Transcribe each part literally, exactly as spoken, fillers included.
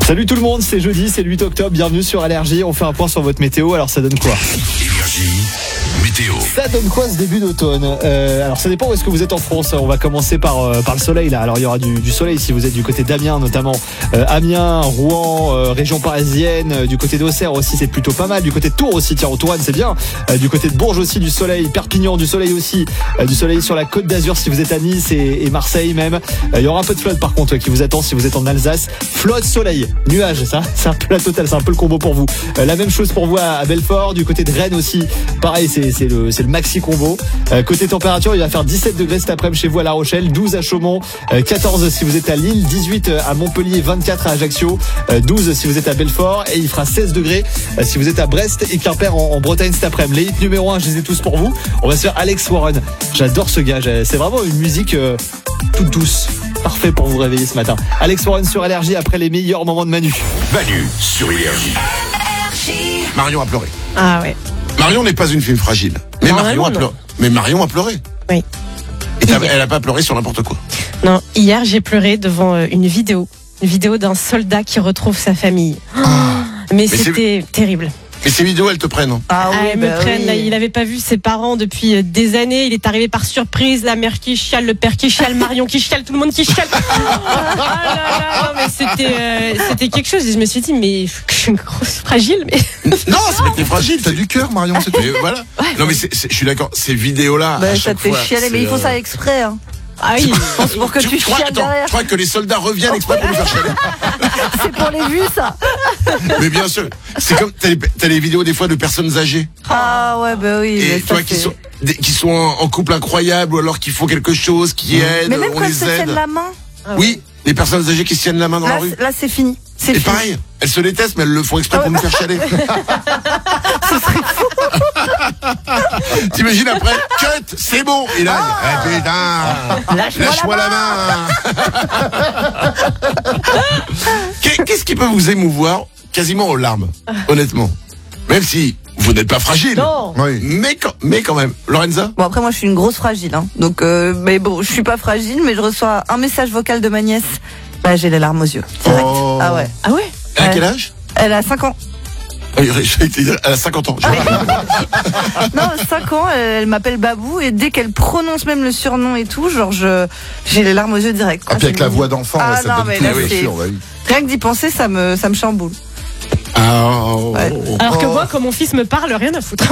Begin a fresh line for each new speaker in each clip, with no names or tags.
Salut tout le monde, c'est jeudi, c'est le huit octobre, bienvenue sur Allergie. On fait un point sur votre météo, alors ça donne quoi?
Énergie, météo.
Ça donne quoi ce début d'automne? euh, Alors ça dépend où est-ce que vous êtes en France. On va commencer par, euh, par le soleil là. Alors il y aura du, du soleil si vous êtes du côté d'Amiens notamment. euh, Amiens, Rouen, euh, région parisienne. euh, Du côté d'Auxerre aussi c'est plutôt pas mal. Du côté de Tours aussi, tiens, au Touraine c'est bien. euh, Du côté de Bourges aussi du soleil. Perpignan du soleil aussi. euh, Du soleil sur la Côte d'Azur si vous êtes à Nice et, et Marseille même. euh, Il y aura un peu de flotte par contre qui vous attend si vous êtes en Alsace. Flotte, soleil, nuages, ça c'est un peu la totale, c'est un peu le combo pour vous. euh, La même chose pour vous à, à Belfort. Du côté de Rennes aussi, pareil, c'est, c'est, le, c'est le maxi combo. euh, Côté température, il va faire dix-sept degrés cet après-midi chez vous à La Rochelle, douze à Chaumont, euh, quatorze si vous êtes à Lille, dix-huit à Montpellier, vingt-quatre à Ajaccio, euh, douze si vous êtes à Belfort, et il fera seize degrés euh, si vous êtes à Brest et Quimper en, en Bretagne cet après-midi. Les hits numéro un, je les ai tous pour vous. On va se faire Alex Warren. J'adore ce gars, c'est vraiment une musique euh, toute douce. Parfait pour vous réveiller ce matin. Alex Warren sur Allergie après les meilleurs moments de Manu.
Manu sur Énergie. Marion a pleuré.
Ah ouais.
Marion n'est pas une fille fragile. Mais
Non,
Marion
non,
a pleuré. Mais Marion a pleuré.
Oui.
Et t'as- elle a pas pleuré sur n'importe quoi.
Non, hier j'ai pleuré devant euh, une vidéo. Une vidéo d'un soldat qui retrouve sa famille. Ah, mais,
c'est-
c'était terrible.
Mais ces vidéos, elles te prennent. Hein.
Ah
Ah,
oui,
elles me
bah
prennent,
oui.
là, il avait pas vu ses parents depuis euh, des années. Il est arrivé par surprise. La mère qui chiale, le père qui chiale, Marion qui chiale, tout le monde qui chiale. Ah là là, non, mais c'était, euh, c'était quelque chose. Et je me suis dit, mais je suis une grosse fragile. Mais
Non, c'est pas que t'es fragile.
T'as du cœur, Marion, c'est tout.
Mais voilà. Non, mais c'est, c'est- je suis d'accord. Ces vidéos-là.
Bah,
à
ça
chaque
te fait
fois,
chialer, mais
c'est,
il faut
euh,
ça exprès. Hein.
ah oui.
C'est pour que tu,
crois,
chiales
attends,
derrière.
je crois que les soldats reviennent exprès pour nous faire chialer.
C'est pour les vues, ça.
Mais bien sûr, c'est comme t'as les, t'as les vidéos des fois de personnes âgées
Ah ouais, bah oui. mais
et
ça,
toi qui
c'est-
sont des- qui sont en, en couple incroyable ou alors qui font quelque chose, qui aident,
Mais même
on
quand ils
les
se
aide.
tiennent la main,
Oui, les personnes âgées qui se tiennent la main dans la
là,
rue.
c'est- là c'est fini. C'est
Et
fini.
pareil, elles se détestent, mais elles le font exprès
Ah
pour
ouais.
nous faire chialer. T'imagines après, cut, c'est bon. Et là, ah, putain,
Lâche-moi
lâche-moi
la
la main. Qu'est- Qu'est-ce qui peut vous émouvoir quasiment aux larmes, honnêtement? Même si vous n'êtes pas fragile.
Non.
Oui.
Mais quand, mais quand même. Lorenza?
Bon après moi je suis une grosse fragile, hein. Donc euh, mais bon je suis pas fragile, mais je reçois un message vocal de ma nièce. Bah j'ai les larmes aux yeux. Direct.
Oh.
Ah ouais.
Ah ouais.
Elle a
Ouais.
quel âge?
Elle a cinq ans.
Ah, j'ai été dire, Elle a cinquante ans.
Non, cinq ans, elle, elle m'appelle Babou et dès qu'elle prononce même le surnom et tout, genre je j'ai les larmes aux yeux direct.
Ah, puis avec
c'est
la
mignon.
voix d'enfant,
Ah
ouais, ça
non,
donne
mais
tout,
là,
bien
c'est-
sûr, bah oui.
Rien que d'y penser, ça me ça me chamboule.
Ah, oh,
Ouais.
oh, oh.
Alors que
Oh.
moi, quand mon fils me parle, rien à foutre.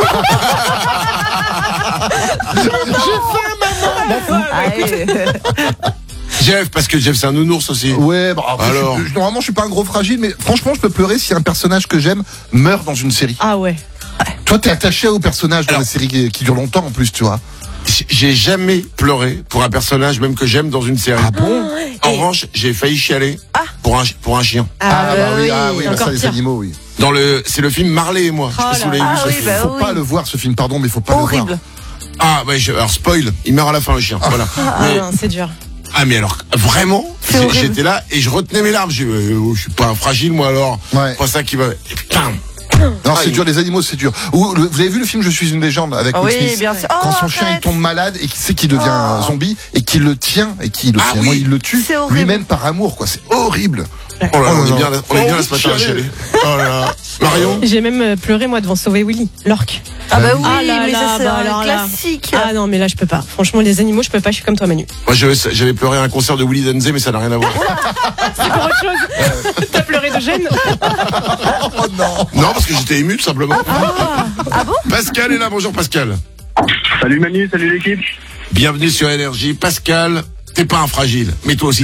Ah, ouais.
Jeff, parce que Jeff c'est un nounours aussi.
Ouais, bah, après,
Alors.
je- je- normalement, je suis pas un gros fragile, mais franchement, je peux pleurer si un personnage que j'aime meurt dans une série.
Ah ouais.
Toi, t'es attaché au personnage dans
Alors.
la série qui, qui dure longtemps en plus, tu vois.
J'ai- J'ai jamais pleuré pour un personnage même que j'aime dans une série.
Ah bon?
En
Et-
revanche, j'ai failli chialer pour un pour un chien.
Ah, bah oui,
oui,
ah oui, bah,
encore
ça, les
pire.
animaux, oui.
Dans le c'est le film Marley et moi. Je sais pas
Oh
si vous
là
l'avez
là.
vu.
Ah
ce
oui,
film.
bah
Faut
oui.
pas le voir, ce film, pardon, mais faut pas le
Horrible.
voir.
Ah ouais, je, alors spoil, il meurt à la fin le chien. Voilà.
Ah
Mais-
non, c'est dur.
ah mais alors vraiment,
C'est
j'ai-
horrible.
j'étais là et je retenais mes larmes. J'ai, euh, je suis pas un fragile moi alors.
Ouais.
Pas ça qui va. Et putain.
Non,
Ah,
c'est
il-
dur, les animaux, c'est dur. Ou, le- vous avez vu le film Je suis une légende avec
Ah
Will
oui,
Smith?
bien sûr.
Quand
Oh,
son chien il
arrête.
tombe malade et qu'il sait qu'il devient
Oh.
un zombie et qu'il le tient et qu'il le
Ah
finalement
oui.
il le tue
C'est horrible.
lui-même par amour, quoi. C'est horrible.
Oh là, là, on est
non.
bien, là- on est bien
Oh,
là ce matin à
chialer.
chialer. Oh là là. Marion.
J'ai même euh, pleuré moi devant Sauver Willy, l'orque.
Ah bah oui,
Ah là
mais
là,
ça c'est
bah
un
alors là.
classique.
Ah non, mais là je peux pas. Franchement, les animaux, je peux pas. Je suis comme toi, Manu.
Moi j'avais j'avais pleuré à un concert de Willy Denzé mais ça n'a rien à voir.
C'est pour autre chose. T'as pleuré de gêne.
Oh non.
Non parce que j'étais ému tout simplement.
Ah bon?
Pascal est là, bonjour Pascal.
Salut Manu, salut l'équipe.
Bienvenue sur Énergie. Pascal, t'es pas un fragile, mais toi aussi